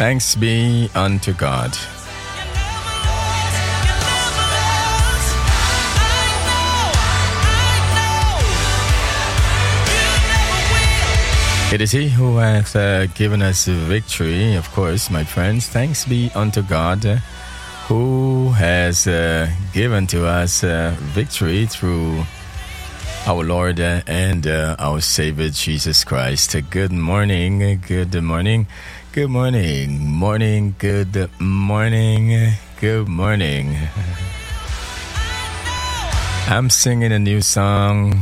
Thanks be unto God. It is He who has given us victory, of course, my friends. Thanks be unto God who has given to us victory through our Lord and our Savior, Jesus Christ. Good morning, good morning, good morning, morning, good morning, good morning. I'm singing a new song.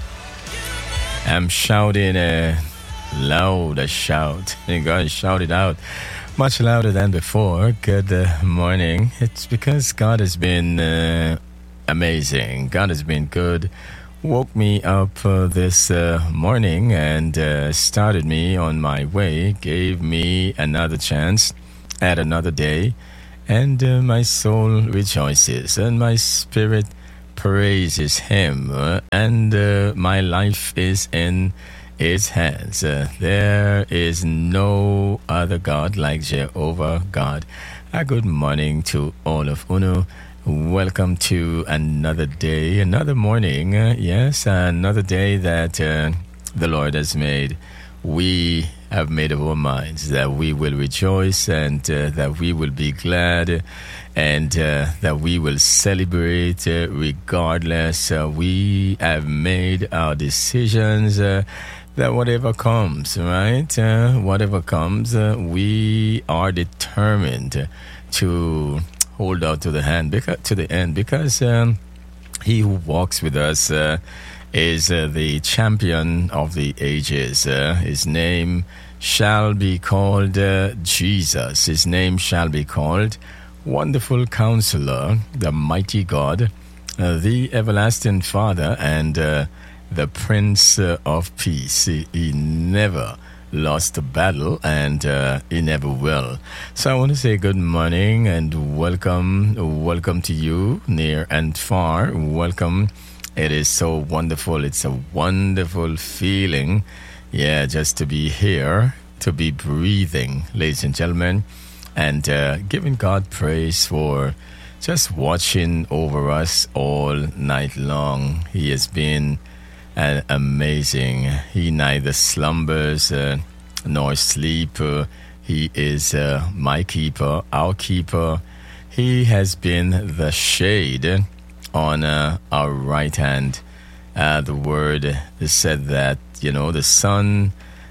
I'm shouting a loud shout. You gotta shout it out much louder than before. Good morning. It's because God has been amazing. God has been good. Woke me up this morning and started me on my way. Gave me another chance at another day. And my soul rejoices and my spirit praises Him. And my life is in His hands. There is no other God like Jehovah God. Good morning to all of Uno. Welcome to another day, another morning. Yes, another day that the Lord has made. We have made up our minds that we will rejoice and that we will be glad and that we will celebrate regardless. We have made our decisions that whatever comes, right? Whatever comes, we are determined to hold out to the end because He who walks with us is the champion of the ages. His name shall be called Jesus. His name shall be called Wonderful Counselor, the Mighty God, the Everlasting Father, and the Prince of Peace. He never lost a battle, and he never will. So I want to say good morning and welcome to you, near and far. Welcome. It is so wonderful. It's a wonderful feeling, just to be here, to be breathing, ladies and gentlemen, and giving God praise for just watching over us all night long. He has been amazing. He neither slumbers nor sleep. He is my keeper, our keeper. He has been the shade on our right hand. The word said that, the sun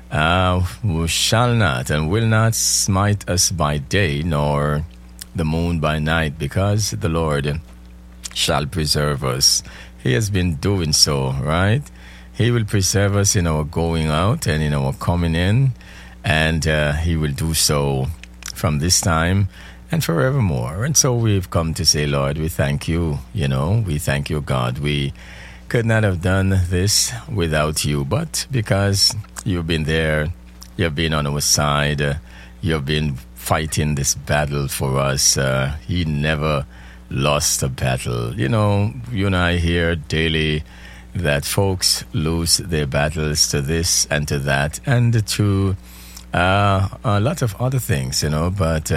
shall not and will not smite us by day, nor the moon by night, because the Lord shall preserve us. He has been doing so, right? He will preserve us in our going out and in our coming in, and He will do so from this time and forevermore. And so we've come to say, Lord, we thank you, we thank you, God. We could not have done this without you, but because you've been there, you've been on our side, you've been fighting this battle for us. He never lost a battle. You and I hear daily that folks lose their battles to this and to that and to a lot of other things, but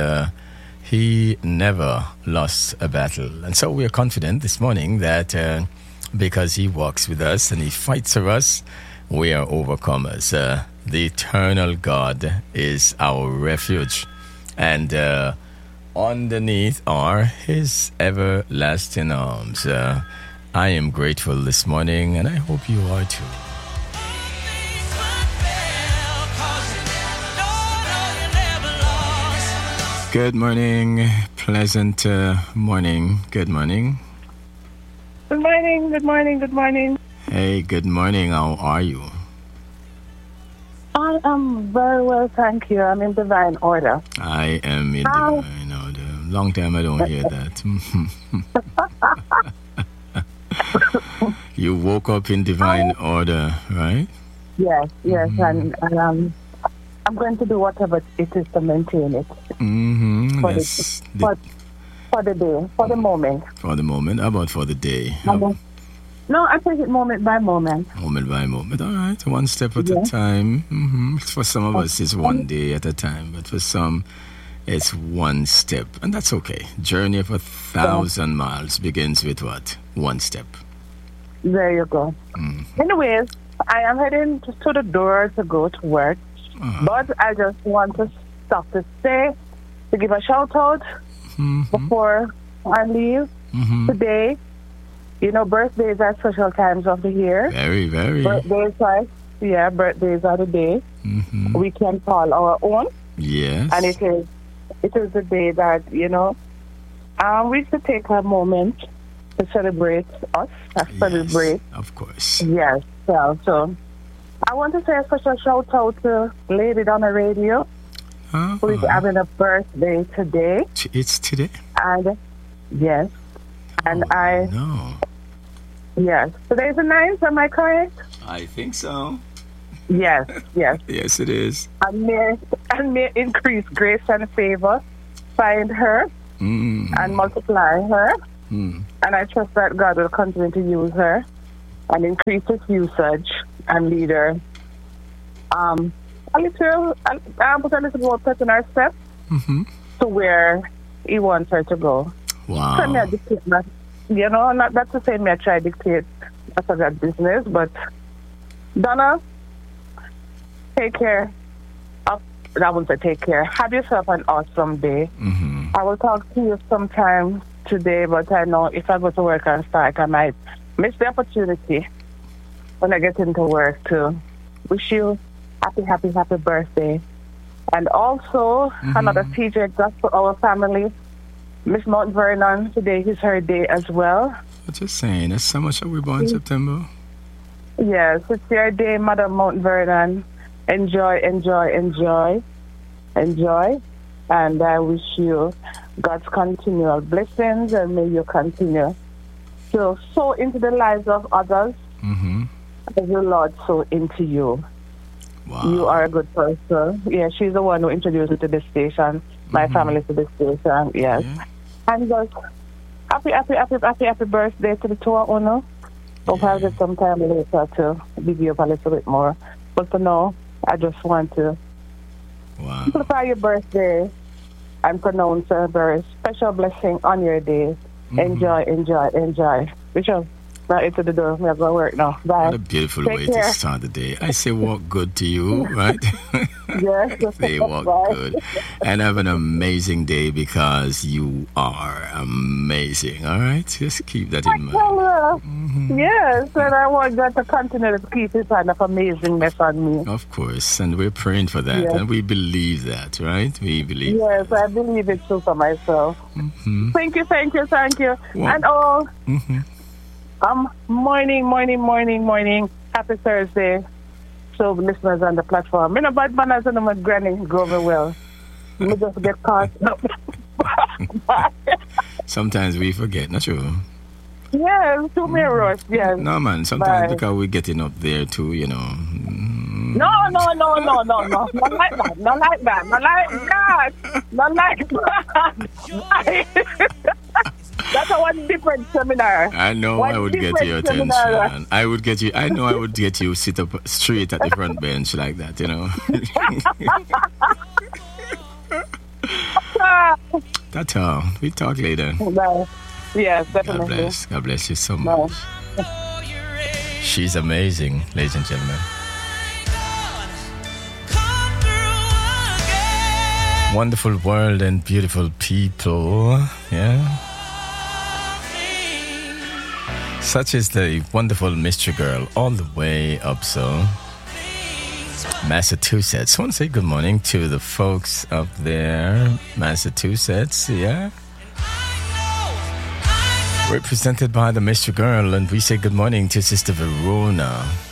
He never lost a battle. And so we are confident this morning that because He walks with us and He fights for us, we are overcomers. The eternal God is our refuge, and underneath are His everlasting arms. I am grateful this morning, and I hope you are too. Good morning, pleasant morning. Good morning. Good morning, good morning, good morning. Hey, good morning. How are you? I am very well, thank you. I'm in divine order. I am in divine order. Long time I don't hear that. You woke up in divine order, right? Yes, and I'm going to do whatever it is to maintain it. For the day, for the moment. For the moment? How about for the day? No, I take it moment by moment. Moment by moment. All right, one step at a time. For some of us, it's one day at a time. But for some, It's one step, and that's okay. Journey of 1,000 miles begins with what? One step. There you go. Anyways, I am heading to the door to go to work, but I just want to stop to say, to give a shout out before I leave today. You know, birthdays are special times of the year. Very, very. Birthdays are the day we can call our own. Yes. And it is the day that, you know, we should take a moment to celebrate us, celebrate. Of course. Yes. So I want to say a special shout out to Lady Donna Radio, who is having a birthday today. It's today? And yes. And No. Yes. Today's the 9th, am I correct? I think so. Yes. Yes, it is. And may increase grace and favor find her and multiply her. And I trust that God will continue to use her and increase his usage and lead her a little more put in our steps to where he wants her to go. Wow. You know, not to say me I try to dictate after that business, but Donna, take care. I won't say take care. Have yourself an awesome day. I will talk to you sometime today, but I know if I go to work and strike, I might miss the opportunity when I get into work to wish you happy birthday. And also, another TJ just for our family. Miss Mount Vernon, today is her day as well. I'm just saying, there's so much that we're born in September. Yes, it's your day, Mother Mount Vernon. Enjoy. And I wish you God's continual blessings, and may you continue to sow into the lives of others as the Lord sow into you. Wow. You are a good person. Yeah, she's the one who introduced me to this station, my family to this station, yes. Yeah. And just happy birthday to the tour owner. Hope I'll get some time later to give you up a little bit more. But for now, I just want to prepare your birthday and pronounce a very special blessing on your day. Enjoy. Bishop, now into the door. We have to work now. Bye. What a beautiful way to start the day. I say walk good to you, right? Yes. They walk good. And have an amazing day, because you are amazing, all right? Just keep that in mind. Yes, and I want God to continue to keep his hand of amazingness on me. Of course, and we're praying for that, and we believe that, right? We believe Yes, I believe it too for myself. Thank you. And all... morning. Happy Thursday. So listeners on the platform. You know, bad manners and my granny growing well. We just get caught up. Sometimes we forget, not true? Yes, too many rush, yes. No, man, sometimes because we're getting up there too, you know. No. Not like that. That's a one different seminar. I know I would get your attention. I know I would get you sit up straight at the front bench like that, you know. That's all. We talk later. Yes, definitely. God bless you so much. She's amazing, ladies and gentlemen. Wonderful world and beautiful people. Yeah. Such is the wonderful mystery girl, all the way up Massachusetts. I want to say good morning to the folks up there, Massachusetts, yeah. Represented by the mystery girl, and we say good morning to Sister Verona.